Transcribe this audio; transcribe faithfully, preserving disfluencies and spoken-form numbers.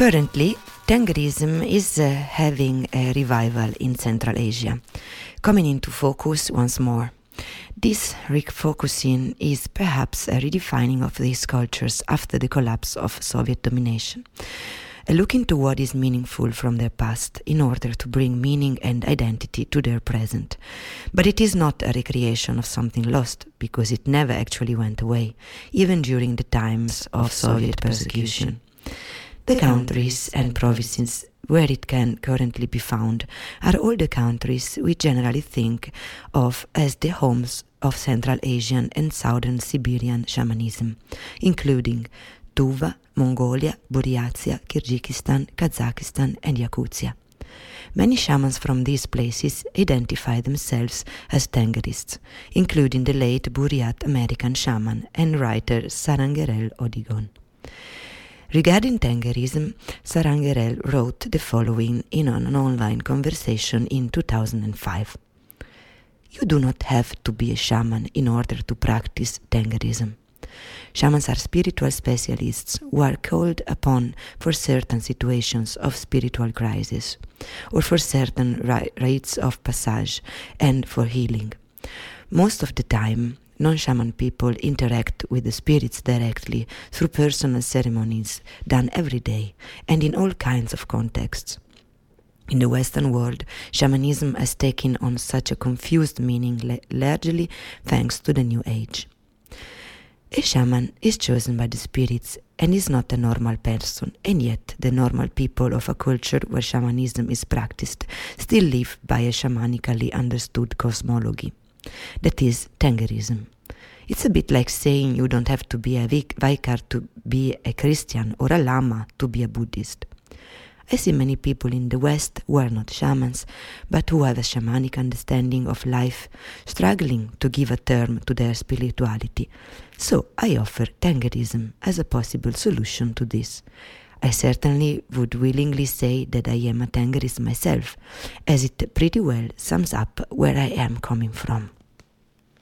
Currently, Tengerism is uh, having a revival in Central Asia, coming into focus once more. This refocusing is perhaps a redefining of these cultures after the collapse of Soviet domination, a look into what is meaningful from their past in order to bring meaning and identity to their present. But it is not a recreation of something lost, because it never actually went away, even during the times of Soviet persecution. The countries and provinces where it can currently be found are all the countries we generally think of as the homes of Central Asian and Southern Siberian shamanism, including Tuva, Mongolia, Buryatia, Kyrgyzstan, Kazakhstan, and Yakutia. Many shamans from these places identify themselves as Tengerists, including the late Buryat American shaman and writer Sarangerel Odigon. Regarding Tengerism, Sarangerel wrote the following in an online conversation in two thousand five. You do not have to be a shaman in order to practice Tengerism. Shamans are spiritual specialists who are called upon for certain situations of spiritual crisis, or for certain ri- rites of passage and for healing. Most of the time, non-shaman people interact with the spirits directly through personal ceremonies done every day and in all kinds of contexts. In the Western world, shamanism has taken on such a confused meaning la- largely thanks to the New Age. A shaman is chosen by the spirits and is not a normal person, and yet the normal people of a culture where shamanism is practiced still live by a shamanically understood cosmology. That is Tengerism. It's a bit like saying you don't have to be a Vicar to be a Christian or a Lama to be a Buddhist. I see many people in the West who are not shamans, but who have a shamanic understanding of life, struggling to give a term to their spirituality. So I offer Tengerism as a possible solution to this. I certainly would willingly say that I am a Tengerist myself, as it pretty well sums up where I am coming from.